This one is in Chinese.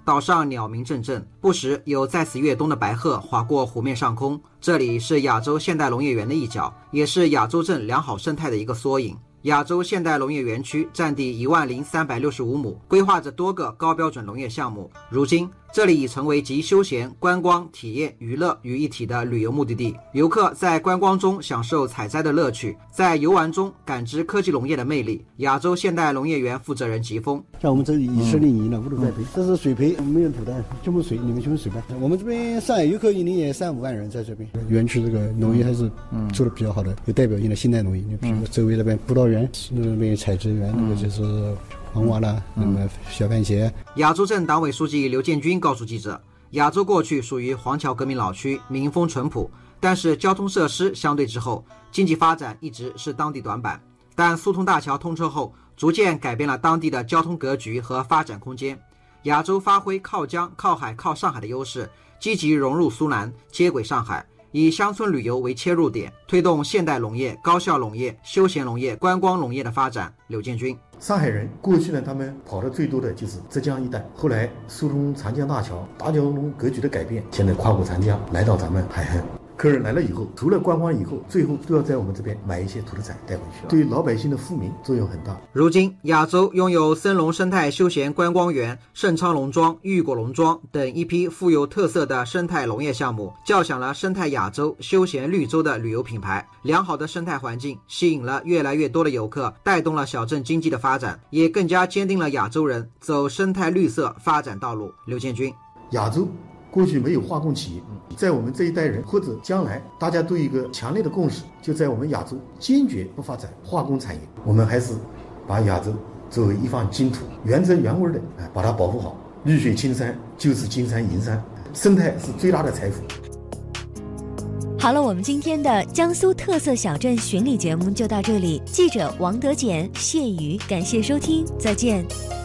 岛上鸟鸣阵阵，不时有在此越冬的白鹤划过湖面上空。这里是亚洲现代农业园的一角，也是亚洲镇良好生态的一个缩影。亚洲现代农业园区占地10365亩，规划着多个高标准农业项目。如今，这里已成为集休闲、观光、体验、娱乐于一体的旅游目的地。游客在观光中享受采摘的乐趣，在游玩中感知科技农业的魅力。亚洲现代农业园负责人吉峰： 像我们这里2001了，5路栽培，这是水培，没有土蛋，全部水，你们全部水培。我们这边上海游客1年也3-5万人在这边。园区这个农业还是做的比较好的，有代表性的现代农业。你比如说周围那边葡萄园，那边采摘园，那个就是黄瓜啦，那么小番茄。 亚洲镇党委书记刘建军告诉记者，亚洲过去属于黄桥革命老区，民风淳朴，但是交通设施相对滞后，经济发展一直是当地短板。但苏通大桥通车后，逐渐改变了当地的交通格局和发展空间。亚洲发挥靠江、靠海、靠上海的优势，积极融入苏南，接轨上海，以乡村旅游为切入点，推动现代农业、高效农业、休闲农业、观光农业的发展。刘建军： 上海人过去呢，他们跑的最多的就是浙江一带，后来苏通长江大桥、大交通格局的改变，现在跨过长江来到咱们海岸。客人来了以后，除了观光以后，最后都要在我们这边买一些土特产带回去，对老百姓的富民作用很大。 如今，亚洲拥有森龙生态休闲观光园、盛昌农庄、玉果农庄等一批富有特色的生态农业项目，叫响了生态亚洲、休闲绿洲的旅游品牌。良好的生态环境吸引了越来越多的游客，带动了小镇经济的发展，也更加坚定了亚洲人走生态绿色发展道路。刘建军： 亚洲过去没有化工企业，在我们这一代人或者将来，大家都有一个强烈的共识，就在我们亚洲坚决不发展化工产业。我们还是把亚洲作为一方净土，原汁原味的把它保护好。绿水青山就是金山银山，生态是最大的财富。 好了，我们今天的江苏特色小镇巡礼节目就到这里。记者王德简、谢宇，感谢收听，再见。